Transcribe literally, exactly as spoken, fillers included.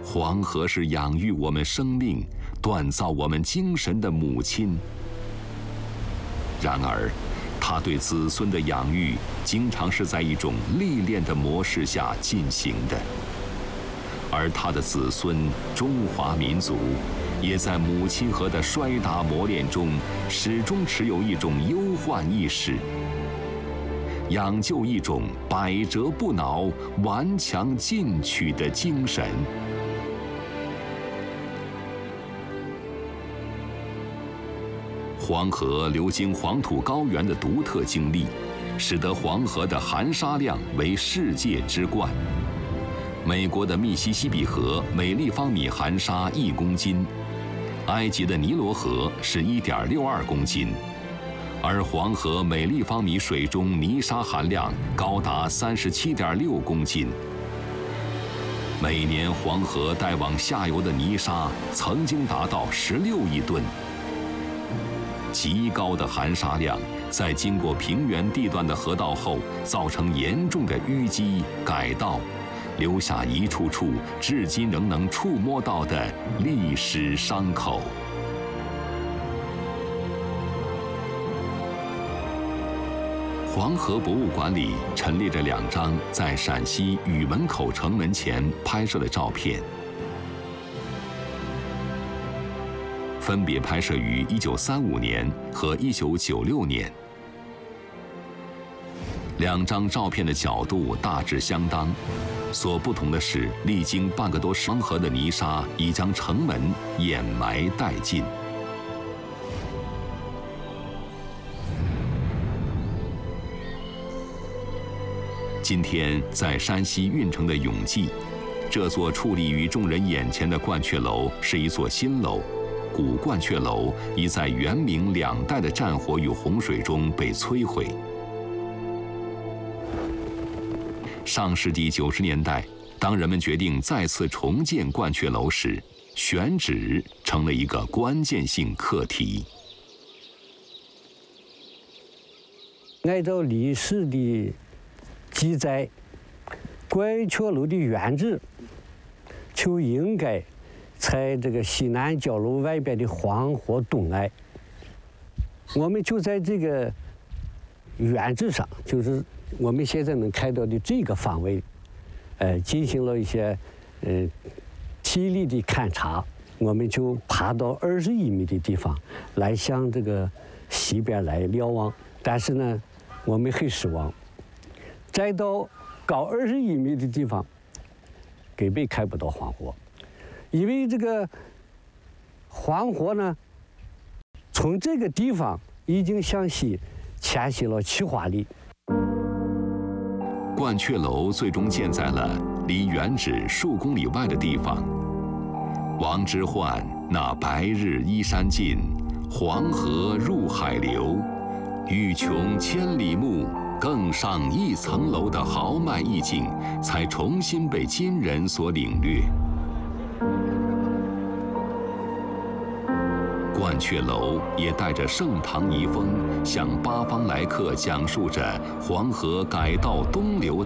黄河是养育我们生命、锻造我们精神的母亲。然而，他对子孙的养育，经常是在一种历练的模式下进行的。而他的子孙中华民族，也在母亲河的摔打磨练中，始终持有一种忧患意识，养就一种百折不挠、顽强进取的精神。黄河流经黄土高原的独特经历，使得黄河的含沙量为世界之冠。美国的密西西比河每立方米含沙一公斤，埃及的尼罗河是一点六二公斤，而黄河每立方米水中泥沙含量高达三十七点六公斤。每年黄河带往下游的泥沙曾经达到十六亿吨。极高的含沙量，在经过平原地段的河道后，造成严重的淤积改道，留下一处处至今仍能触摸到的历史伤口。黄河博物馆里陈列着两张在陕西禹门口城门前拍摄的照片，分别拍摄于一九三五年和一九九六年。两张照片的角度大致相当，所不同的是，历经半个多黄河的泥沙已将城门掩埋殆尽。今天，在山西运城的永济，这座矗立于众人眼前的鹳雀楼是一座新楼。古鹳雀楼已在元明两代的战火与洪水中被摧毁。上世纪九十年代，当人们决定再次重建鹳雀楼时，选址成了一个关键性课题。 按照历史的记载，鹳雀楼的原址就应该在这个西南角楼外边的黄河东岸。我们就在这个原址上，就是我们现在能看到的这个方位，呃，进行了一些呃体力的勘察。我们就爬到二十一米的地方来向这个西边来瞭望，但是呢，我们很失望。再到高二十一米的地方，根本看不到黄河。因为这个黄河呢，从这个地方已经向西迁徙了七华里。 鹳雀楼最终建在了离原址数公里外的地方。王之涣那白日依山尽，黄河入海流，欲穷千里目，更上一层楼的豪迈意境，才重新被今人所领略。鹳雀楼也带着盛唐遗风，向八方来客讲述着黄河改道东流。